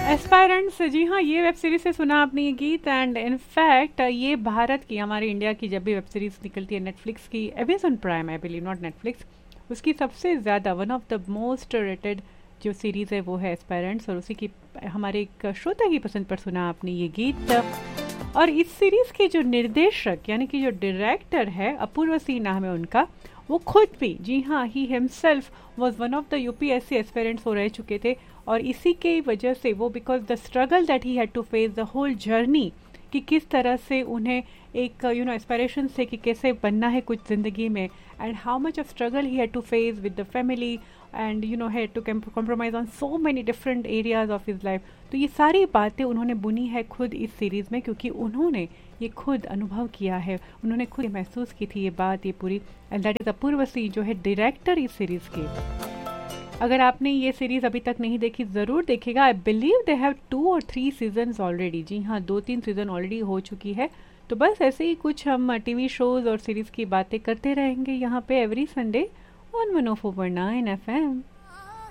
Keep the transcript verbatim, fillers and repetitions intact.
Aspirants, जी हाँ, ये web series से सुना आपने ये गीत। एंड इनफैक्ट ये भारत की, हमारे इंडिया की जब भी वेब सीरीज निकलती है नेटफ्लिक्स की, Amazon prime I believe, not Netflix, उसकी सबसे ज़्यादा one of the most rated जो सीरीज़ है वो है एस्पायरेंट्स। और उसी की हमारे एक श्रोता की पसंद पर सुना आपने ये गीत। और इस सीरीज़ के जो निर्देशक यानी कि जो डायरेक्टर है, अपूर्व सिंह नाम है उनका, वो खुद भी, जी हाँ, he himself was one of the UPSC aspirants हो रह चुके थे। और इसी के वजह से वो, because the struggle that he had to face, the whole journey, कि किस तरह से उन्हें एक यू नो एस्पायरेशन थे कि कैसे बनना है कुछ ज़िंदगी में, and how much of struggle he had to face with the family, and you know had to compromise on so many different areas of his life. तो ये सारी बातें उन्होंने बुनी है खुद इस सीरीज़ में, क्योंकि उन्होंने ये खुद अनुभव किया है, उन्होंने खुद महसूस की थी ये बात, ये पूरी। एंड दैट इज़ अपूर्व सिंह जो है डायरेक्टर इस सीरीज़ के। अगर आपने ये सीरीज़ अभी तक नहीं देखी, ज़रूर देखेगा। I believe they have to और थ्री सीजन्स ऑलरेडी। जी हाँ, दो तीन सीज़न ऑलरेडी हो चुकी है। तो बस ऐसे ही कुछ हम टीवी शोज़ और सीरीज़ की बातें करते रहेंगे यहाँ पे every Sunday on one O four point nine F M.